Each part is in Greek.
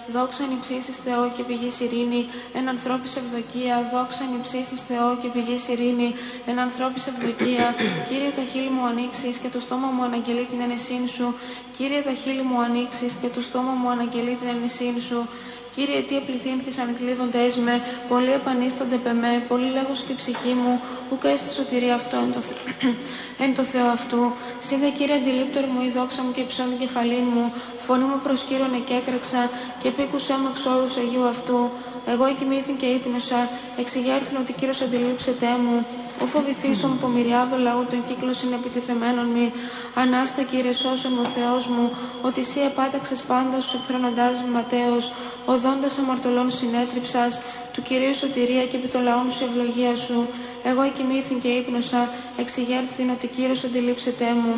δόξα εν υψίστης Θεό και πηγής ειρήνη, εν ανθρώπης ευδοκία, δόξα εν υψίστης Θεό και πηγής ειρήνη, εν ανθρώπης ευδοκία. Κύριε, τα χείλη μου ανοίξεις και το στόμα μου αναγγελεί την ενεσύνη σου. Κύριε, τα χείλη μου ανοίξεις και το στόμα μου αναγγελεί την ενεσύνη σου. Κύριε, τι επληθύνθησαν κλείδοντες με, πολλοί επανίστανται πεμέ, πολλοί λέγουν στη ψυχή μου, ουκ έστι σωτηρία αυτό εν το Θεό αυτού. Σύνδε, Κύριε, αντιλήπτορ μου, η δόξα μου και υψών την κεφαλήν μου, φωνή μου προς Κύριον εκέκραξα και πήκουσέ μου εξ όρους Αγίου αυτού. Εγώ εκοιμήθην και ύπνωσα, εξηγέρθην ότι Κύριος αντιλήψετέ μου. Ου φοβηθήσον από μυριάδο λαού των κύκλων συνεπιτιθεμένων μη. Ανάστα, Κύριε, σώσον μου, Θεός μου, ότι εσύ επάταξες πάντα στους εχθρονοντάς Ματέος, οδόντας αμαρτωλών συνέτριψας, του Κυρίου σωτηρία και επί των λαών σου ευλογία σου. Εγώ εκοιμήθην και ύπνωσα, εξηγέρθην ότι Κύριος αντιλήψετέ μου.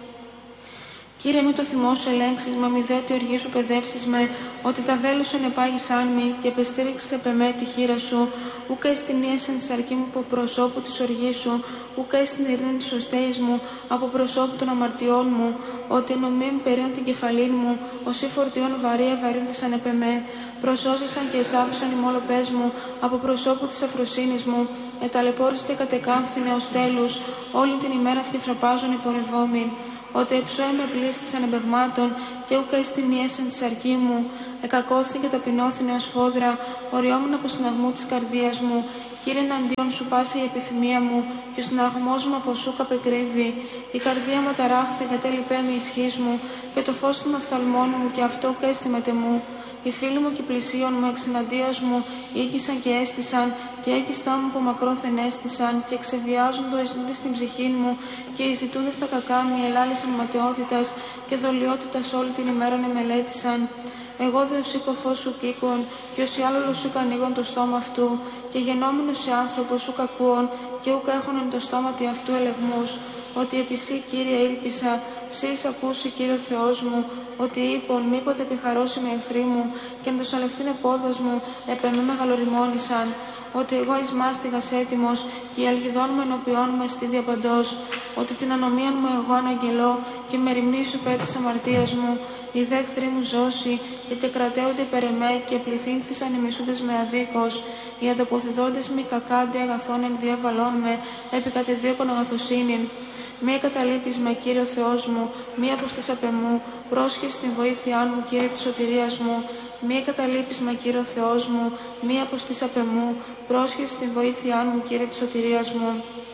Κύριε, μη το θυμό σου ελέγξεις, μα μη δε τη οργή σου παιδεύσεις με, ότι τα βέλη σου ενεπάγησαν μη και επεστήριξες επ' εμέ τη χείρα σου, ούκα εστινίεσεν της αρκή μου από προσώπου της οργής σου, ούκα εστιν ειρήνη της οστέης μου, από προσώπου των αμαρτιών μου, ότι ενωμήν περίαν την κεφαλήν μου, όσοι φορτιών βαρύ ευαρύνθησαν επ' εμέ, προσώζησαν και εσάπησαν οι μόλοπές μου, από προσώπου της αφροσύνης μου, εταλαιπώρησε και κατεκάμφθηνε ως τέλους, όλη την ημέρα σκεφραπάζουν οι πορευόμην. Ότι εψώμαι πλήστησαν εμπεγμάτων και ούκα εστινίεσεν της αρκή μου, εκακώθην και ταπεινώθηνε ως φόδρα, οριόμουν από συναγμού της καρδίας μου. Κύριε, εναντίον σου πάσει η επιθυμία μου και ο συναγμός μου από σου καπεκρύβει. Η καρδία μου ταράχθη και τέλειπέ με ισχύς μου και το φως των οφθαλμών μου και αυτό ούκα έστιμετε μου. Οι φίλοι μου και πλησίον μου εξεναντίας μου ήκησαν και έστησαν και έκιστά μου από μακρόθεν έστησαν και ξεβιάζοντο εισνούνται στην ψυχή μου και οι ζητούντες τα κακά μη ελάλησαν ματαιότητας και δολιότητας όλη την ημέρα εμελέτησαν. Εγώ δε ουσίκω φως σου κήκον και όσοι άλλο σου ανοίγον το στόμα αυτού και γενόμενος σε άνθρωπο σου κακούον και ούκα έχουν εν το στόμα του αυτού ελεγμούς. Ότι επί σύ, Κύριε, ήλπισα, σεις ακούσει, Κύριο Θεός μου, ότι είπον μήποτε επιχαρώσει με εχθροί μου και εν το σαλευθύν επόδος μου επ' εμέ μεγαλοριμόνησαν. Ότι εγώ εις μάστιγας έτοιμος και η αλγιδόν μου ενωπιών μου εστίδια παντός. Ότι την ανομίαν μου εγώ αναγγελώ και με ρημνήσω υπέρ της αμαρτίας μου. Οι δε εχθροί μου ζώσει και κρατέονται υπέρ εμέ και πληθύνθησαν οι μισούντες με αδίκως. Οι ανταποθεδόντες μη κακάντε αγαθών εν διαβαλών με επί κατεδίωκον αγαθοσύνην. Μη καταλείπεις με, Κύριο Θεός μου, μη αποστείς απ' εμού, πρόσχεσαι στην βοήθειά μου, Κύριε της σωτηρίας μου. Μη καταλείπεις με, Κύριο Θεός μου, μη αποστείς απ' εμού, πρόσχεσαι στην βοήθειά μου, Κύριε της σωτηρίας μου.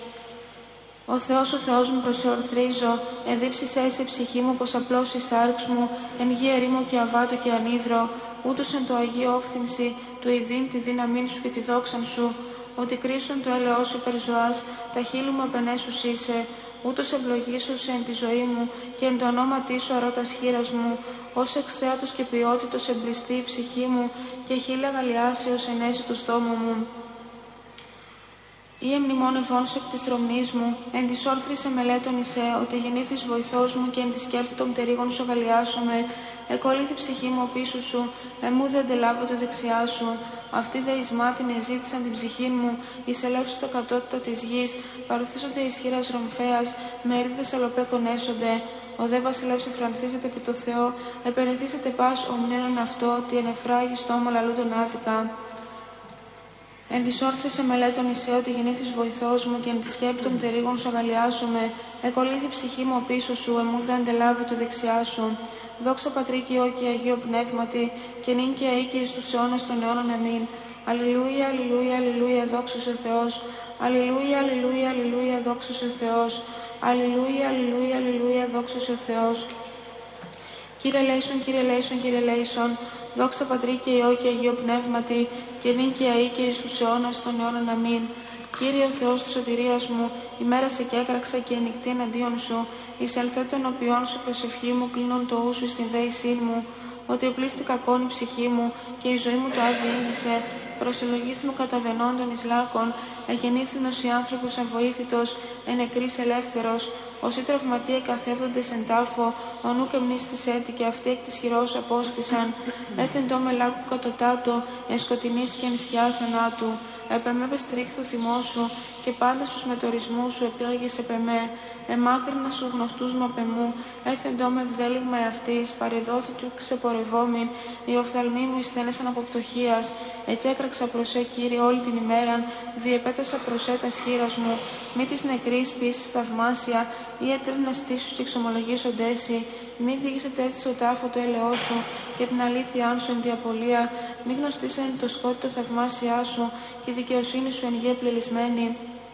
Ο Θεός μου προσεορθρίζω, εδίψησέ σε ψυχή μου πως απλώς η σάρξ μου, εν γη ερήμο και αβάτο και ανίδρο, ούτως εν το Αγίο όφθηνση του ειδήν τη δύναμήν σου και τη δόξαν σου, ότι κρίσον το έλεος σου υπερ ζωάς, τα χείλη μου απενέσους είσαι, ούτως ευλογήσωσε εν τη ζωή μου και εν το ονόματί σου αρώτας χείρας μου, ως εξθέατος και ποιότητος εμπλιστεί η ψυχή μου και χείλα γαλιάσεως ενέσει το στόμα μου. Ή εμνημόν εφώνους εκ της τρομνής μου, εν της όρθρης εμελέτων εισέ, ότι γεννήθης βοηθός μου και εν της σκέπτη των πτερίγων σου αγαλιάσομαι, εκολύθη ψυχή μου πίσω σου, εμού δε αντελάβω το δεξιά σου. Αυτοί δε εις μάτιν εζήτησαν την ψυχή μου, εις ελεύσου το κατώτατο της γης, παρουθίζονται ισχύρας ρομφέας, με ερίδες αλοπέκον έσονται. Ο δε βασιλεύς εφρανθίζεται επί το Θεό, επενεθήσετε πας ομνένον αυτό, ότι εν εφράγει στόμα λαλού τον άδικα. Εν της όρθρης εμελέτων εισέ, ότι γεννήθης βοηθός μου και εν της σκέπη των πτερίγων σου αγαλιάσομαι, εκολύθη ψυχή μου πίσω σου, εμού δε αντελάβει το δεξιά σου. Δόξα Πατρί και Υιό και Αγίο Πνεύματι, και νυν και αεί και εις τους αιώνας των αιώνων αμήν. Αλληλούια, αλληλούια, αλληλούια, δόξος ο Θεός. Αλληλούια, αλληλούια, αλληλούια, δόξος ο Θεός. Αλληλούια, αλληλούια, αλληλούια, δόξος ο Θεός. Κύριε λέησον, Κύριε λέησον, Κύριε λέησον. Δόξα Πατρί και Υιό και Αγίο Πνεύματι, και νυν και αεί και εις τους αιώνας των αιώνων αμήν. Κύριε ο Θεός της σωτηρίας μου, ημέρα σε και έκραξα και νυχτή εναντίον σου, εισελθέ των οποίων σου προσευχή μου, κλείνον το ου σου στην δέησή μου, ότι οπλίστη κακόν η ψυχή μου και η ζωή μου το άδειήγησε, προσελογίστη μου καταβενόντων εις λάκων, εγεννήθηνος οι άνθρωπος αβοήθητος, εν νεκρής ελεύθερος, όσοι τραυματίε καθεύδοντες εν τάφο, ο νου και μνήστης έτη και αυτοί εκ της χειρός απόστησαν, έθεν το μελάκου κατωτάτο, εν σκοτεινής και εν σκιά θανάτου. Επεμέ πεστρίχθο θυμό σου και πάντα στους μετορισμούς σου επήγαγες επεμέ. εμάκρινα σου γνωστούς μου απ' εμού, έθεντό με ευδέλιγμα εαυτής, παρεδόθηκε ξεπορευόμην, οι οφθαλμοί μου εισθένεσαν από πτωχίας, εκέκραξα προς Κύριε όλη την ημέραν, διεπέτασα προς τας χείρας μου, μη της νεκρής πίσης θαυμάσια, ή έτρενα στήσου και εξομολογήσοντέσι, μη δίγησετε έτσι στο τάφο του έλεος σου, και την αλήθειά σου εν τη απολία, μη γνωστήσαν το σκότι το θαυμάσιά σου, και η δικαιοσύνη σου εν γη επλελισμένη.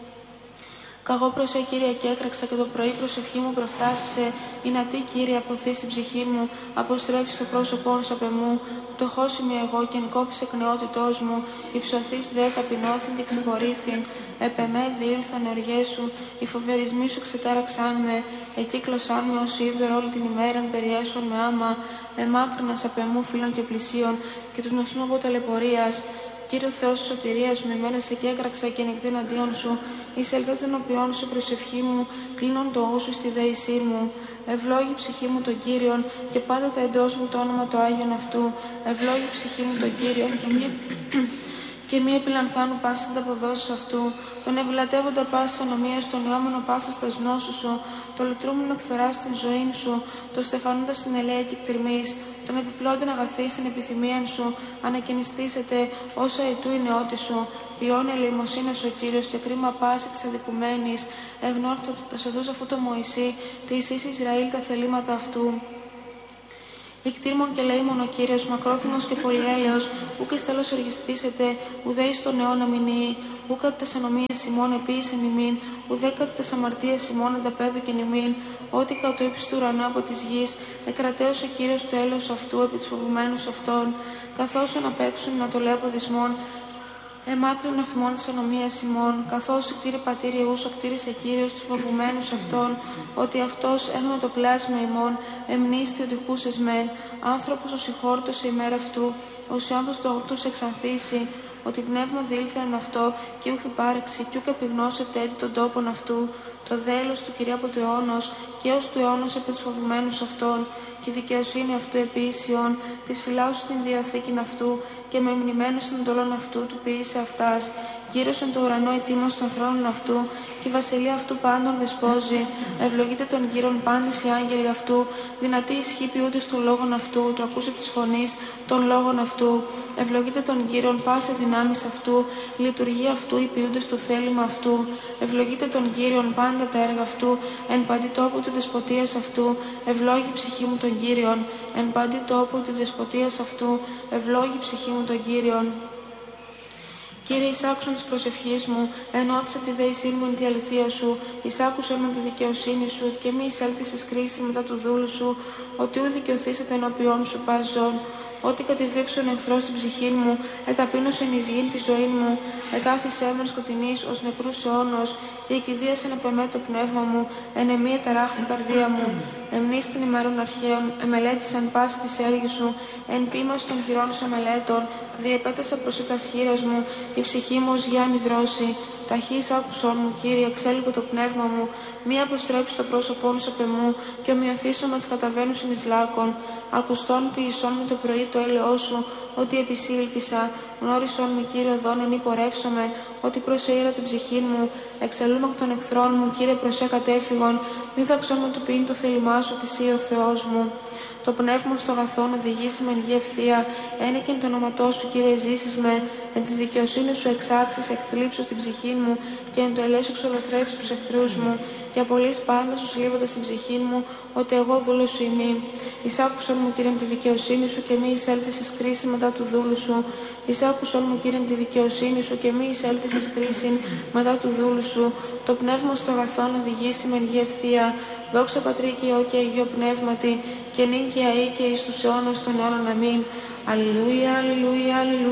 Καγώ προς Κύριε και έκραξα και το πρωί προσευχή μου προφθάσισε. Η να τι Κύριε αποθείς την ψυχή μου, αποστρέφεις το πρόσωπό σου απ' εμού. Πτωχός είμαι εγώ και εν κόπης εκνεότητός μου, υψωθείς δε ταπεινώθην και ξεχωρήθην. Επ' εμέ διήλθαν οργές σου, οι φοβερισμοί σου ξετάραξάν με, εκύκλωσάν με ως είδωρ όλη την ημέραν περιέσον με άμα, εμάκρυνας απ' εμού φίλων και πλησίων και τους νοσούν από ταλαιπωρίας. Κύριο Θεός της σωτηρίας μου, εμένα σε και έκραξα και νυχτή εναντίον σου, εις ελθέ των οποίων σε προσευχή μου, κλείνον το όσο στη δέησή μου. Ευλόγη ψυχή μου τον Κύριον και πάντα τα εντός μου το όνομα το Άγιον αυτού. Ευλόγη ψυχή μου τον Κύριον και μη επιλανθάνου πάσης ανταποδόσεις αυτού. Τον ευλατεύοντα πάσης ανομίας, τον νεόμενο πάσης τας γνώσου σου, το λυτρούμενο εκθορά στην ζωή σου, το στεφανούντα στην ελέα και εκτριμής, τον επιπλώντην αγαθή στην επιθυμία σου, ανακαινιστήσετε όσα ετού η νεότη σου. Ποιόν ελεημοσύνης ο Κύριος και κρίμα πάση της αδικουμένης, εγνώριτα σε δούς αφού το Μωυσή, τη εις Ισραήλ τα θελήματα αυτού. Ικτήρμον και λέημον ο Κύριος, μακρόθυμος και πολυέλεος, ούκ εις τέλος οργιστήσετε, ουδέ εις τον αιώνα μηνύει, ούκ κατ' τες ανομίες ημών επίησεν ημίν, ουδέ κατ' τες αμαρτίες ημών ανταπέδωκεν ημίν, ότι κατ' το ύψος του ουρανού από της γης, εκρατέωσε Κύριος το έλεος αυτού επί τους φοβουμένους αυτών, καθώς αναπέξουν να το λέω από δυσμών, εμάκρυνον αφημών της ανομίας ημών, καθώς κτήρε πατήρ Ιούσο κτήρισε Κύριος τους φοβουμένους αυτών, ότι αυτός έχουμε το πλάσμα ημών, εμνίστη ο τυχούσες μεν, άνθρωπος ο συγχώρητος σε ημέρα αυτού, ο σιόντος του αγωτούς εξανθήσει, ότι πνεύμα διήλθεν αυτό και ούχ υπάρξει, κι ούκ επιγνώσετε έτη των τόπων αυτού, το δέλος του Κυρία από το αιώνος και ως του αιώνος επί τους φοβουμένους αυτών, και η δικαιοσύνη αυτού επίσιον, της φυλάου την διαθήκην αυτού, και με μνημένος των εντολών αυτού του ποιήσε αυτάς. Γύρω εν το ουρανό ετοίμος των θρόνων αυτού, και η βασιλεία αυτού πάντων δεσπόζει. Ευλογείται τον γύρον πάντης οι άγγελοι αυτού, δυνατοί ισχύ ποιούνται των λόγων αυτού, το ακούσε της φωνής των λόγων αυτού. Ευλογείται τον γύρον πάσε δυνάμεις αυτού, λειτουργία αυτού υπηούνται στο θέλημα αυτού. Ευλογείται τον Κύριον πάντα τα έργα αυτού, εν παντή τόπου τη δεσποτείας αυτού. Ευλόγη ψυχή μου τον Κύριον, εν παντή τόπου τη δεσποτείας αυτού. Ευλόγη ψυχή μου τον Κύριον. Κύριε, εισάκουσον της προσευχής μου, ενώτισα τη δεησή μου εν τη αληθεία σου, εισάκουσον με τη δικαιοσύνη σου και μη εισέλθεις εις κρίση μετά του δούλου σου, ότι ου δικαιωθήσετε ενώπιόν σου πας ζών. Ότι κατηδίξον εχθρός την ψυχή μου, εταπείνωσεν εις γήν τη ζωή μου, εκάθισέ μεν σκοτεινής ως νεκρούς αιώνος, και εκηδίασεν από εμέ το πνεύμα μου, εν εμή εταράχθη καρδία μου. Εμνείς την ημέρων αρχαίων, εμελέτησαν πάση της έργης σου, εν ποίμαση των χειρών σου εμελέτων, διεπέτασα προς τας χείρας μου, η ψυχή μου ως γιάννη δρόση. Ταχύς άκουσον μου, Κύριε, εξέλιγω το πνεύμα μου, μη αποστρέψει το πρόσωπό σου απ' εμού, και ομοιωθήσω με τις καταβαίνουσιν εις λάκων. Ακουστών ποιησών με το πρωί το έλεος σου, ότι επισήλπισα. Γνώρισον με, Κύριε, οδόν εν υπορεύσομαι, ότι προσέειρα την ψυχή μου. Εξελούμε εκ των εχθρών μου, Κύριε, προσέ κατέφυγον. Μη δαξών με του ποιήν το θέλημά σου, ότι εσύ ο Θεός μου. Το πνεύμα στο αγαθόν οδηγήσει με εν γη ευθεία. Ένεκεν το όνοματό σου, Κύριε, ζήσεις με. Εν τη δικαιοσύνη σου εξάξεις, εκθλίψω την ψυχή μου, και εν το ελέσιο εξολοθρεύσεις τους εχθρούς μου. Και απολύς πάντα σου λίβοντας την ψυχή μου, ότι εγώ δούλος σου ημί. Εισάκουσον μου, Κύριε, τη δικαιοσύνη σου, και μη εισέλθεις εις κρίση μετά του δούλου σου. Εισάκουσον μου, Κύριε, τη δικαιοσύνη σου, και μη εισέλθεις εις κρίση μετά του δούλου σου. Το πνεύμα στο αγαθόν οδηγήσει με εν γη ευθεία. Δόξα Πατρί και Υιό και Αγίο Πνεύματι, και νυν και αεί και εις τους αιώνας των αιώνων. Αμήν. Αλληλούια, αλληλούια, αλληλούια.